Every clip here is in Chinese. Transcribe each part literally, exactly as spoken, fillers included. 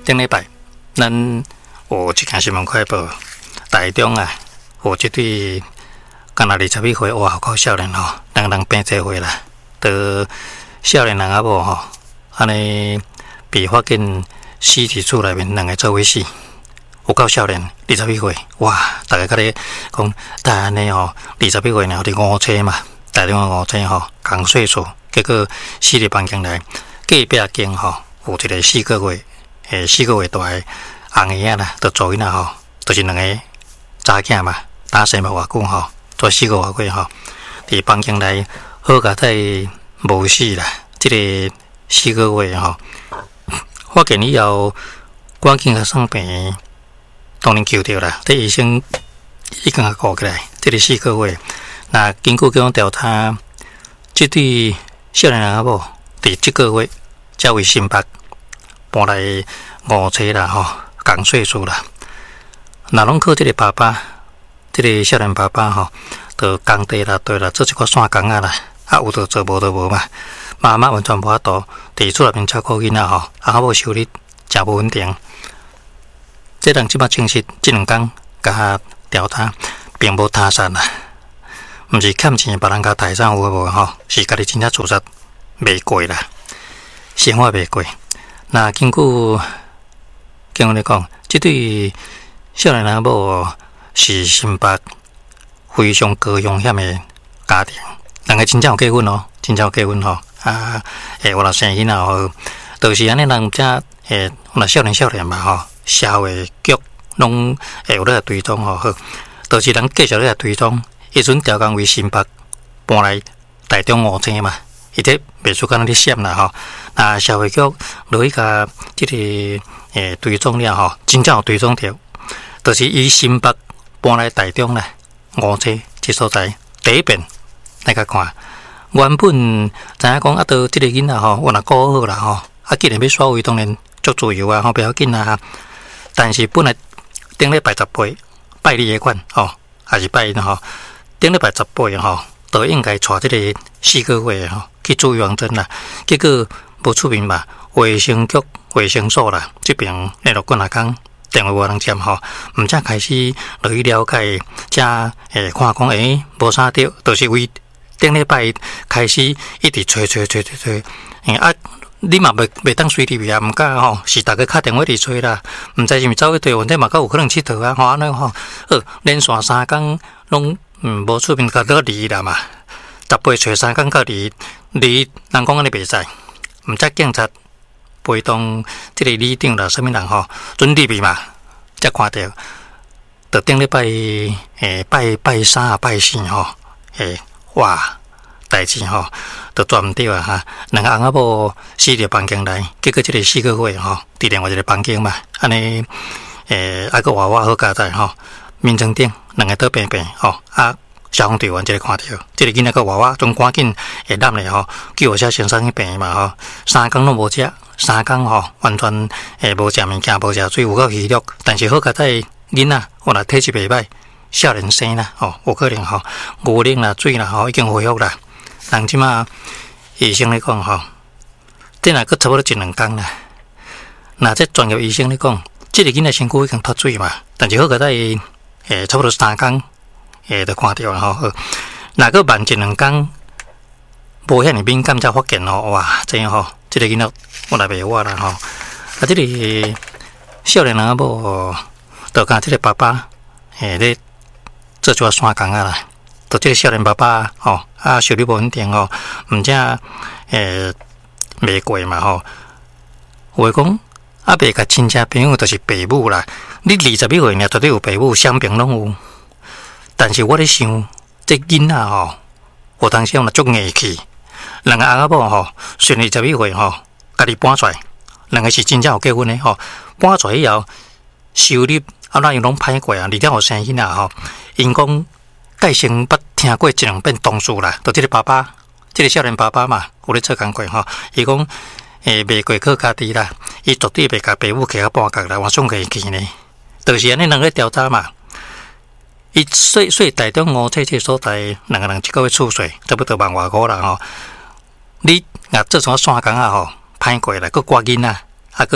顶礼拜，咱有一件新闻快报，台中啊，有一对敢若二十一岁外校口少年吼，人人病这回啦，得少年人阿某吼，安尼被发现尸体厝内面两个做伙死，有够少年，二十一岁，哇！大家甲咧讲，但安尼吼，二十一岁然后伫五车嘛，台中的五车吼，共岁数，结果死伫房间内，隔壁间吼有一个四个月。诶，四个月大诶红儿仔啦，着做囡仔吼，就是两个查囝嘛，打生无偌久吼，做四个月过吼，伫房间内好佳在无死啦。即、这个四个月吼，发现以后赶紧甲送病，当然救着啦。这医生已经甲顾起来，即、这个四个月，那经过各种调查，即对少年人某伫即个月才为新北。搬来五车啦吼，共岁数啦。那拢靠这个爸爸，这个少年爸爸吼，着工地啦、对啦，做一寡线工啊啦，啊有着做无着无嘛。妈妈完全无法度，伫厝内面照顾囡仔吼，啊某收入诚无稳定。这人即摆证实，即两工甲调查，并无他杀啦，毋是欠钱，别人甲财产有无吼，是家己真正自杀袂过啦，生活袂过。那经过经过来讲，这对少年人某是新北非常高风险的家庭，人个真正有结婚哦，真正有结婚吼、哦、啊！诶，我若生囡仔吼，都、就是安尼人遮诶，若少年少年嘛吼，社会局拢会有咧追踪吼，好，都、就是人继续咧追踪，迄阵调工为新北搬来台中五城嘛。伊这袂出干那咧闪啦吼，那社会局落去甲即个诶追踪了吼，真正有追踪着，就是伊新北搬来台中啦，五车即所在第一遍来甲看，原本知影讲啊，到即个囡仔吼，我若顾好啦吼，啊，既然要耍位，当然足自由啊，吼，不要紧啊。但是本来顶礼拜十八拜你个款吼，还是拜因吼，顶礼拜十八吼。都应该带这个四个月吼去注意王针啦，结果无出面嘛，卫生局、卫生所啦这边联络过来讲电话无人接吼，毋则开始落去了解，则诶看讲诶无啥着，就是为顶礼拜开始一直找找找找找，诶啊你嘛袂袂当随入去啊，毋敢吼是逐个敲电话伫找啦，毋知是毋走去对问题嘛，够有可能佚佗啊，吼安尼吼，呃连续三工拢。嗯，无出面，甲到离啦嘛。十八找三工到离，离人讲安尼袂使，毋则警察陪同即个里长啦，什么人吼，准入去嘛，才看到。到顶礼拜诶拜拜三啊拜四吼，诶哇代志吼，都抓毋着啊哈。两个翁仔某死伫房间内，结果即个四个月吼，伫另外一个房间嘛，安尼诶还个娃娃好佳在吼。面床顶两个倒平平吼，啊，消防队员即个看到，即、这个囡仔个娃娃总赶紧会揽咧吼，叫我写先生去病嘛吼，三工拢无食，三工吼完全诶无食物件，无食水，有够虚弱，但是好佳在囡仔我若体质袂歹，少年生啦吼，有可能吼牛奶啦、水啦吼已经恢复啦，人即马医生咧讲吼，这若佫差不多一两工啦，那这专业医生咧讲，即、这个囡仔身躯已经脱水嘛，但是好佳在伊。诶，差不多三工，诶，就看到了吼。若个慢一两工，无遐尼敏感才发现吼，哇，这样吼，这个囡仔我来袂话啦吼。啊，这个少年人某，就甲这个爸爸，诶，咧做一寡线工啊啦。就这个少年爸爸吼，啊，收入无稳定吼，毋则诶袂过嘛吼。有诶讲。啊，别甲亲戚朋友就是爸母啦。你二十一岁呢，绝对有爸母，双边拢有。但是我咧想，这囡仔吼，有当时若足硬气，两个翁仔某吼，顺二十一岁吼，家己搬出来，两个是真正有结婚的吼，搬出来以后，收入啊哪样拢歹过啊，而且有生囡仔吼，因讲介先捌听过一两遍同事啦，就即个爸爸，即、这个少年爸爸嘛，有咧做工课吼，伊讲。诶，袂过靠家己啦，伊绝对袂甲爸母徛到半角啦，我总可以去呢。就是安尼，人咧调查嘛。伊说说台中五车这所在，两个人一个月厝税差不多万外块啦吼。你若做啥线工啊吼，歹过啦，佮挂囡仔，啊佮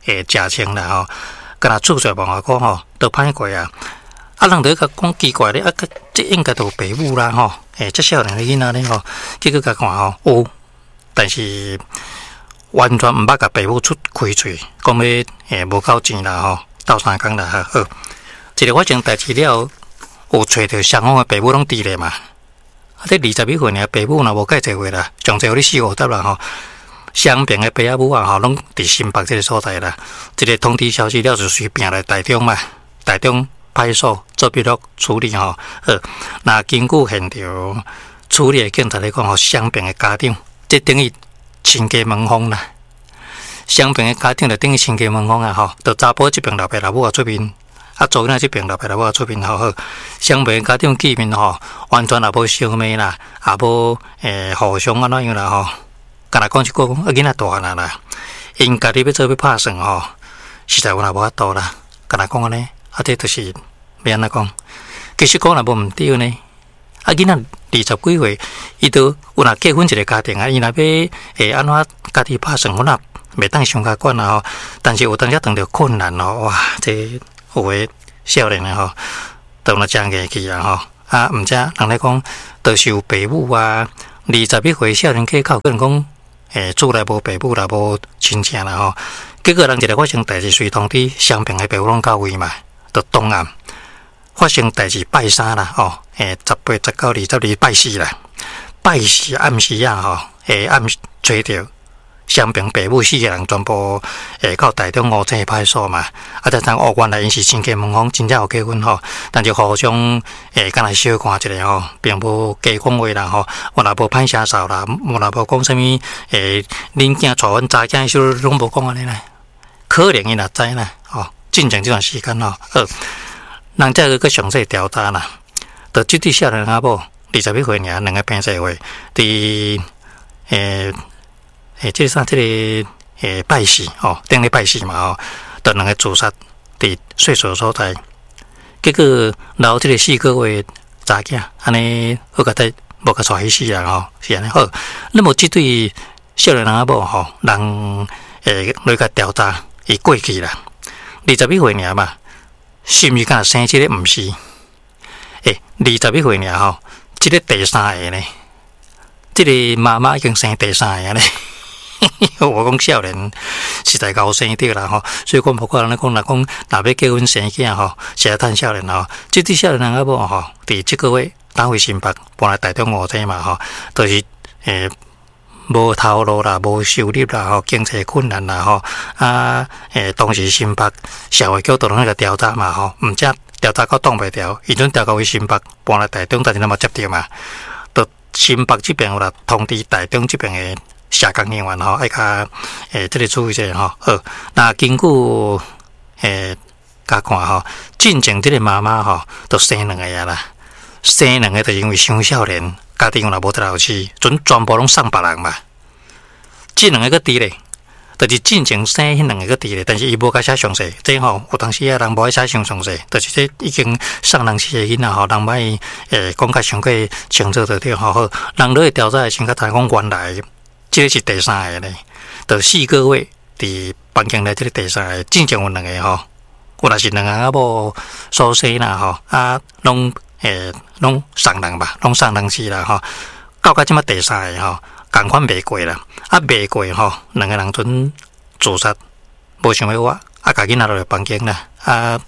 诶食清啦吼，敢若出出问我讲吼，都歹过啊。啊，人哋甲讲奇怪咧，啊，这应该都爸母啦吼，诶，这少年的囡仔咧吼，结果甲看吼，有，但是完全毋捌甲爸母出开嘴，讲要诶无够钱啦吼，斗相共啦好，一个发生代志了，有找到双方的爸母拢伫咧嘛。啊，这二十几岁呢，爸母若无介侪话啦，上侪互你四五十啦吼。双边的爸仔母啊吼，拢伫新北这个所在啦。这个通知消息了，就随并来台中嘛，台中派出所做笔录处理吼。好，那经过现场处理的警察来讲吼，双边的家长，这等于亲家门风啦。双边的家长就等于亲家门风啊吼，就查甫这边老爸老母啊出面。啊，做囡仔这边老爸老母出面好好，双边家长见面吼，完全也无相骂啦，也无诶互相安怎样啦吼。敢若讲一句讲，啊囡仔大汉啦，因家己要做要拍算吼，实在有也无法度啦。敢若讲安尼，啊这就是要安怎讲？其实讲也无毋对呢。啊囡仔二十几岁，伊都有若结婚一个家庭啊，伊若要诶安怎家己拍算，我若袂当伤加管啦吼。但是有当时遇到困难咯，哇这。有诶少年诶吼，都若真硬气啊吼，啊，毋知人咧讲，都是有爸母啊，二十几岁少年家口，可能讲，诶，厝内无爸母啦，无亲情啦吼，结果人一个发生代志，随通知双边诶爸母拢到位嘛，就当暗发生代志拜三啦吼，诶，十八、十九、二十二拜四啦，拜四暗时啊吼，诶，暗找着。双边爸母四个人全部诶到台中五井派出所嘛，啊，再当哦，原来因是亲家门风，真正有结婚吼，但是互相诶，敢若小看一下吼，并无加讲话啦吼，我若无歹声扫啦，我若无讲啥物诶，恁囝带阮查囝，时拢无讲安尼啦，可能伊若知啦，吼，进前这段时间吼，好，人再个个详细调查啦，就即对少年阿某二十几岁尔，两个平社会，伫诶。诶，这个啥？这个诶，拜四哦，顶礼拜四嘛哦，就两个自杀伫睡所所在，结果然后这个四个月查囝，安尼好甲在无甲带去死啊吼，是安尼好。那么这对少年人阿某吼，人诶来甲调查，伊过去啦，二十几岁尔嘛，是毋是敢生这个？毋是，诶，二十几岁尔吼，这个第三个呢，这个妈妈已经生第三个呢。我讲少年实在高生对啦吼，所以讲无可能讲，若讲若要结婚生囝吼，是来趁少年吼。即对少年人阿某吼，伫即个月打回新北，搬来台中五井嘛吼，都、就是诶无头路啦，无收入啦吼，经济困难啦吼，啊诶，当时新北社会局都拢个调查嘛吼，毋则调查到挡袂牢，伊阵调到回新北，搬来台中，但是咱嘛接着嘛，到新北这边有啦通知台中这边诶。社工人员吼，爱甲诶，这个注意者吼，好。那经过诶，甲看吼，进前这个妈妈吼，都生两个呀啦，生两个就因为伤少年，家庭若无得老饲，准全部拢送别人嘛。这两个个伫咧，就是进前生迄两个个伫咧，但是伊无甲写详细，这吼有当时啊人无爱写伤详细，就是这已经送人死诶囡仔吼，人莫诶讲甲伤过清楚着对吼好，人落去调查先甲知讲原来。这个是第三个呢，就四个月伫房间内，这个第三个，之前有两个吼，有若是两个阿某所生啦吼，啊，拢诶，拢送人吧，拢送人死啦吼，到甲即马第三个吼，共款袂过啦，啊袂过吼，两个人准自杀，无想要我，啊，家己拿落来房间啦，啊，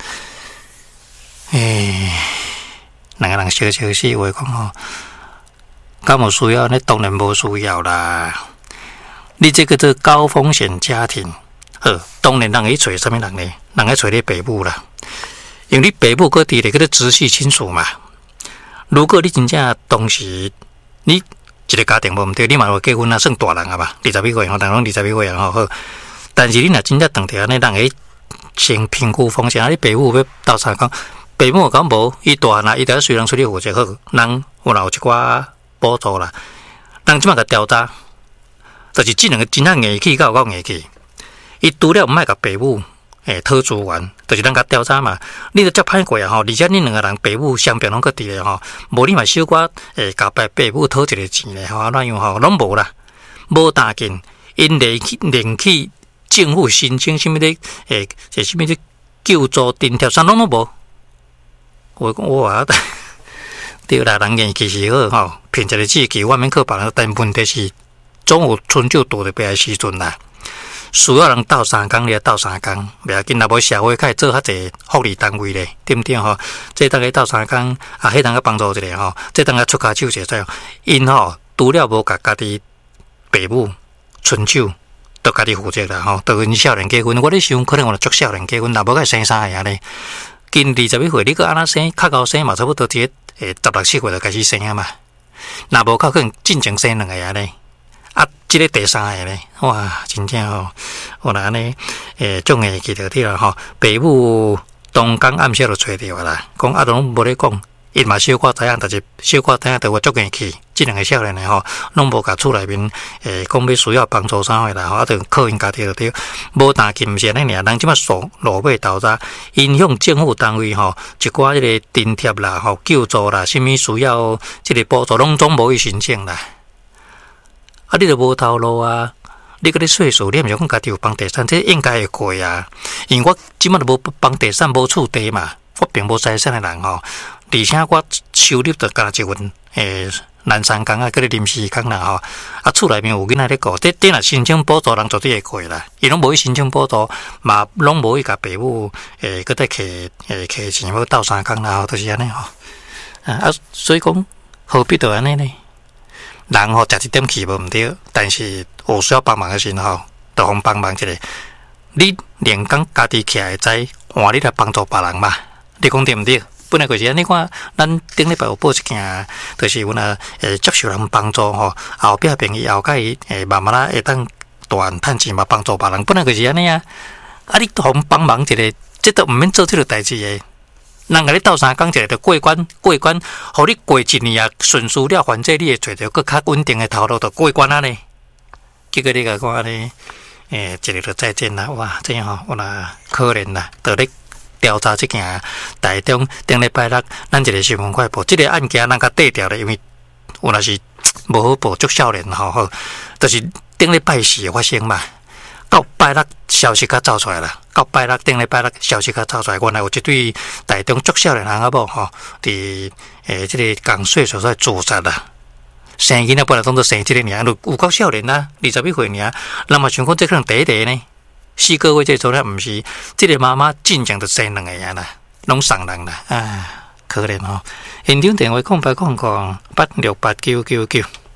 诶，两个人笑笑死，话讲吼。敢有需要？那当然无需要啦。你这个做高风险家庭，好，当然人会找什么人呢？人会找你爸母啦，因为你爸母搁伫咧，嗰个直系亲属嘛。如果你真正当时你一个家庭无毋对，你嘛有结婚啊，算大人啊吧，二十几岁吼，人拢二十几岁啊，好。但是你若真正当着安尼，人会先评估风险。啊，你爸母要斗相讲，爸母讲无，伊大啦，伊得虽然处理负责好，人有若有一寡。补助啦，人即马甲调查，就是即两个真正硬气，甲有够硬气。伊除了毋爱甲爸母诶讨资源，就是咱甲调查嘛。你都遮歹过啊吼，而且恁两个人爸母相并拢搁伫咧吼，无你嘛小可诶甲爸爸母讨一个钱咧吼，安怎样吼，拢无啦，无大紧，因连气连气政府申请什么的，诶，是什么的救助津贴，啥拢都无。我讲哇，对啦，人缘其实好吼，骗一个字期，我免靠别人，但问题是总有春酒多的别时阵啦。需要人斗三工，你斗三工，袂要紧，若无社会开做较济福利单位咧，对毋对吼？这当个斗三工，啊，迄当个帮助一下吼，这当个出骹手一下，因吼除了无甲家己爸母春酒，都家己负责啦吼。都因少年结婚，我咧想，可能我足少年结婚，若无甲生三个安尼。近二十一岁，你个安那生，较高生嘛，差不多一个诶十六七岁就开始生啊嘛。若无较可能进前生两个安尼。啊，即个第三个咧，哇，真正吼，我若安尼，诶，种诶记着啲啦吼，爸母当工暗时就找着啦，讲啊，拢无咧讲，伊嘛小可知影，但是小可知影，着我足硬气，即两个少年诶吼，拢无甲厝内面诶讲要需要帮助啥货啦，吼，啊，着靠因家己着对，无担心，毋是安尼尔，人即马数路尾投早，影响政府单位吼，一寡即个津贴啦，吼，救助啦，啥物需要即个补助，拢总无去申请啦。啊！你著无头路啊！你嗰啲岁数，你毋是讲家己有房地产，这应该会过啊。因为我即摆都无房地产，无厝地嘛，我并无财产诶人吼。而且我收入著干一份诶南山工啊，嗰啲临时工啦吼。啊，厝内面有囡仔咧顾，这这若申请补助，人绝对会过啦。伊拢无去申请补助，嘛拢无去甲爸母诶，搁再摕诶摕钱要斗三工啦，吼，就是安尼吼。啊，所以讲何必着安尼呢？人吼食一点气无毋对，但是有需要帮忙的时候，就互帮忙一下。你连讲家己起来知，换你来帮助别人嘛？你讲对毋对？本来就是安尼看，咱顶礼拜有报一件，就是阮啊诶接受人帮助吼，后壁朋友后甲伊诶慢慢啦会当赚趁钱嘛，帮助别人，本来就是安尼啊。啊，你互帮忙一下，这都毋免做这个代志诶。人甲你斗三工一个就过关，过关，互你过一年啊，顺遂了，反正你会找到更较稳定的头路，就过关啊呢。结果你甲讲安尼，诶，一个就再见啦，哇，这样吼，我啦可怜啦，就咧调查这件台中顶礼拜六，咱一个新闻快报，这个案件咱甲缀掉咧，因为有若是无好报，足少年吼吼，就是顶礼拜四发生嘛。到拜六消息较走出来啦，到拜六顶礼拜六消息较走出来，原来有一对台中足少年人啊某吼，伫诶即个港岁所在自杀啦。生囡仔本来当作生即个尔，有有够少年啦，二十一岁尔，人嘛想讲这可能第一个呢，四个月这做咧毋是，即个妈妈进前就生两个呀啦，拢送人啦，啊，可怜吼。现场电话空白空空八六八九九九。